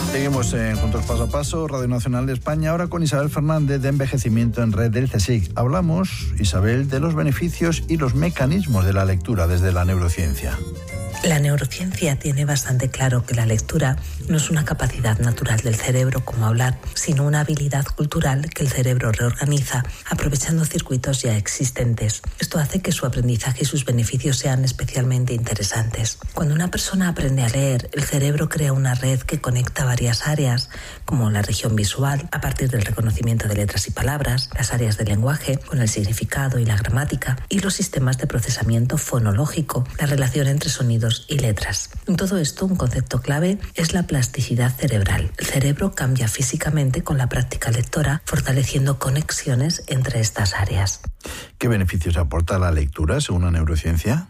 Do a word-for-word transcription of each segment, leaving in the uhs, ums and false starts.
Seguimos en Juntos Paso a Paso, Radio Nacional de España, ahora con Isabel Fernández de Envejecimiento en Red del CSIC. Hablamos, Isabel, de los beneficios y los mecanismos de la lectura desde la neurociencia. La neurociencia tiene bastante claro que la lectura no es una capacidad natural del cerebro como hablar, sino una habilidad cultural que el cerebro reorganiza aprovechando circuitos ya existentes. Esto hace que su aprendizaje y sus beneficios sean especialmente interesantes. Cuando una persona aprende a leer, el cerebro crea una red que conecta varias áreas, como la región visual, a partir del reconocimiento de letras y palabras, las áreas del lenguaje, con el significado y la gramática, y los sistemas de procesamiento fonológico, la relación entre sonidos y letras. En todo esto, un concepto clave es la plasticidad cerebral. El cerebro cambia físicamente con la práctica lectora, fortaleciendo conexiones entre estas áreas. ¿Qué beneficios aporta la lectura según la neurociencia?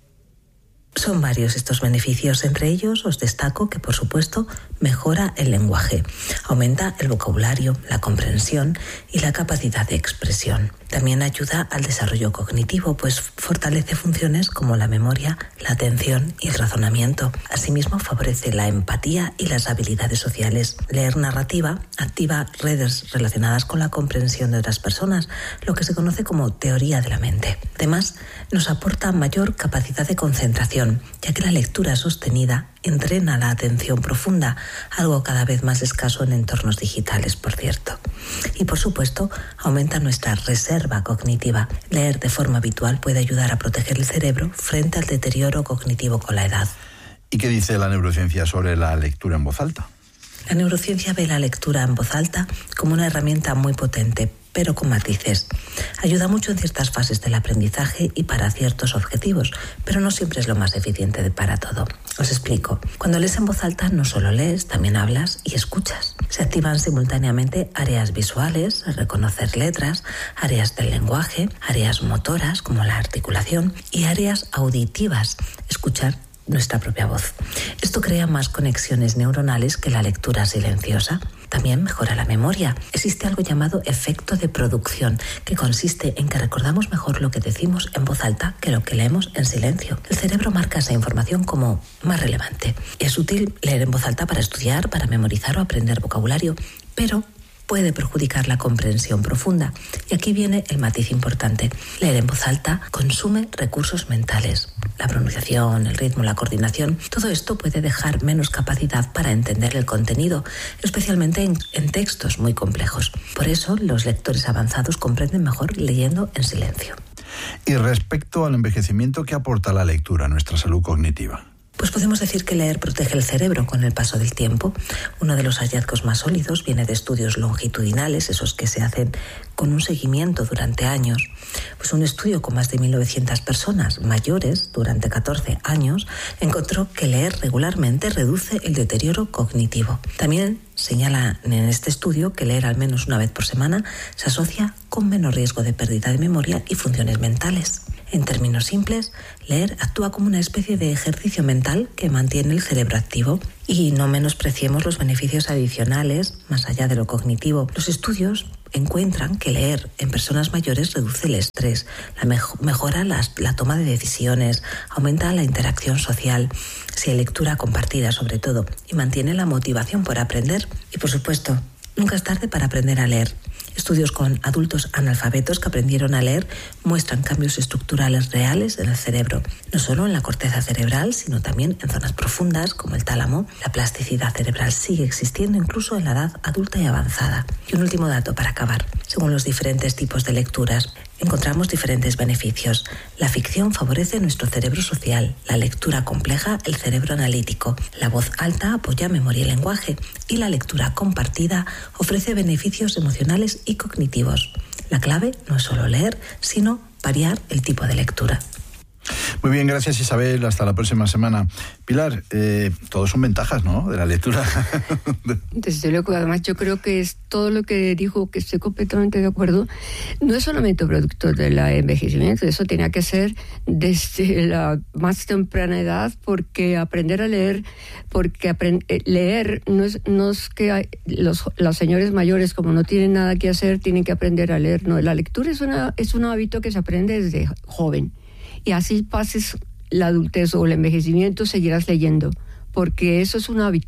Son varios estos beneficios. Entre ellos os destaco que, por supuesto, mejora el lenguaje, aumenta el vocabulario, la comprensión y la capacidad de expresión. También ayuda al desarrollo cognitivo, pues fortalece funciones como la memoria, la atención y el razonamiento. Asimismo, favorece la empatía y las habilidades sociales. Leer narrativa activa redes relacionadas con la comprensión de otras personas, lo que se conoce como teoría de la mente. Además, nos aporta mayor capacidad de concentración, ya que la lectura sostenida entrena la atención profunda, algo cada vez más escaso en entornos digitales, por cierto. Y por supuesto, aumenta nuestra reserva cognitiva. Leer de forma habitual puede ayudar a proteger el cerebro frente al deterioro cognitivo con la edad. ¿Y qué dice la neurociencia sobre la lectura en voz alta? La neurociencia ve la lectura en voz alta como una herramienta muy potente, pero con matices. Ayuda mucho en ciertas fases del aprendizaje y para ciertos objetivos, pero no siempre es lo más eficiente para todo. Os explico. Cuando lees en voz alta no solo lees, también hablas y escuchas. Se activan simultáneamente áreas visuales, reconocer letras, áreas del lenguaje, áreas motoras como la articulación y áreas auditivas, escuchar nuestra propia voz. Esto crea más conexiones neuronales que la lectura silenciosa. También mejora la memoria. Existe algo llamado efecto de producción, que consiste en que recordamos mejor lo que decimos en voz alta que lo que leemos en silencio. El cerebro marca esa información como más relevante. Es útil leer en voz alta para estudiar, para memorizar o aprender vocabulario, pero puede perjudicar la comprensión profunda. Y aquí viene el matiz importante. Leer en voz alta consume recursos mentales. La pronunciación, el ritmo, la coordinación, todo esto puede dejar menos capacidad para entender el contenido, especialmente en, en textos muy complejos. Por eso, los lectores avanzados comprenden mejor leyendo en silencio. Y respecto al envejecimiento, ¿qué aporta la lectura a nuestra salud cognitiva? Pues podemos decir que leer protege el cerebro con el paso del tiempo. Uno de los hallazgos más sólidos viene de estudios longitudinales, esos que se hacen con un seguimiento durante años. Pues un estudio con más de mil novecientas personas mayores durante catorce años encontró que leer regularmente reduce el deterioro cognitivo. También señala en este estudio que leer al menos una vez por semana se asocia con menos riesgo de pérdida de memoria y funciones mentales. En términos simples, leer actúa como una especie de ejercicio mental que mantiene el cerebro activo. Y no menospreciemos los beneficios adicionales más allá de lo cognitivo. Los estudios encuentran que leer en personas mayores reduce el estrés, la mejo- mejora las, la toma de decisiones, aumenta la interacción social, si hay lectura compartida sobre todo, y mantiene la motivación por aprender. Y por supuesto, nunca es tarde para aprender a leer. Estudios con adultos analfabetos que aprendieron a leer muestran cambios estructurales reales en el cerebro, no solo en la corteza cerebral, sino también en zonas profundas como el tálamo. La plasticidad cerebral sigue existiendo incluso en la edad adulta y avanzada. Y un último dato para acabar. Según los diferentes tipos de lecturas, encontramos diferentes beneficios. La ficción favorece nuestro cerebro social, la lectura compleja el cerebro analítico, la voz alta apoya memoria y lenguaje y la lectura compartida ofrece beneficios emocionales y cognitivos. La clave no es solo leer, sino variar el tipo de lectura. Muy bien, gracias Isabel, hasta la próxima semana. Pilar, eh, todos son ventajas, ¿no?, de la lectura. Desde luego, además yo creo que es todo lo que dijo, que estoy completamente de acuerdo. No es solamente producto del envejecimiento, eso tenía que ser desde la más temprana edad, porque aprender a leer, porque aprend- leer no es, no es que hay, los, los señores mayores, como no tienen nada que hacer, tienen que aprender a leer. No, la lectura es, una, es un hábito que se aprende desde joven. Y así pases la adultez o el envejecimiento, seguirás leyendo, porque eso es un hábito.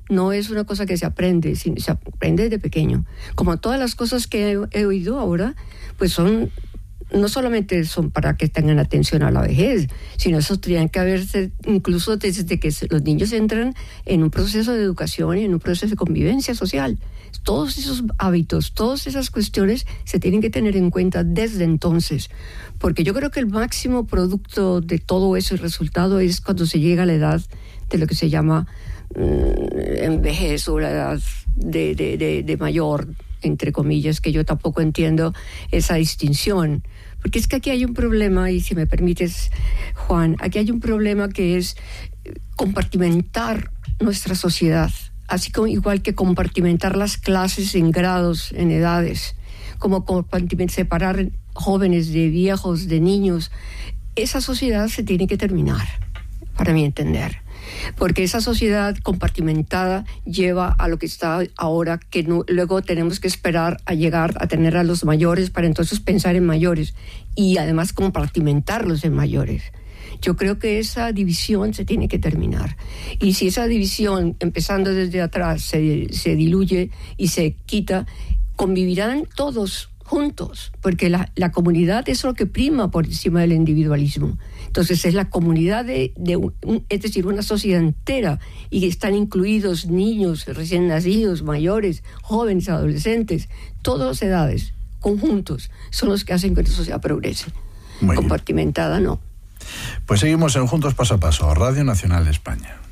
no es una cosa que se aprende, sino se aprende desde pequeño. Como todas las cosas que he, he oído ahora, pues son, no solamente son para que tengan atención a la vejez, sino eso tendrían que haberse, incluso desde que los niños entran en un proceso de educación y en un proceso de convivencia social. Todos esos hábitos, todas esas cuestiones se tienen que tener en cuenta desde entonces, porque yo creo que el máximo producto de todo eso y resultado es cuando se llega a la edad de lo que se llama mmm, envejez o la edad de, de, de, de mayor, entre comillas, que yo tampoco entiendo esa distinción. Porque es que aquí hay un problema, y si me permites, Juan, aquí hay un problema que es compartimentar nuestra sociedad, así como igual que compartimentar las clases en grados, en edades, como separar jóvenes de viejos, de niños. Esa sociedad se tiene que terminar, para mi entender, porque esa sociedad compartimentada lleva a lo que está ahora, que no, luego tenemos que esperar a llegar a tener a los mayores para entonces pensar en mayores y además compartimentarlos en mayores. Yo creo que esa división se tiene que terminar. Y si esa división, empezando desde atrás, se, se diluye y se quita, convivirán todos juntos, porque la, la comunidad es lo que prima por encima del individualismo. Entonces es la comunidad, de, de un, es decir, una sociedad entera, y están incluidos niños, recién nacidos, mayores, jóvenes, adolescentes, todas las edades, conjuntos, son los que hacen que la sociedad progrese. Muy compartimentada, bien. No. Pues seguimos en Juntos Paso a Paso, Radio Nacional de España.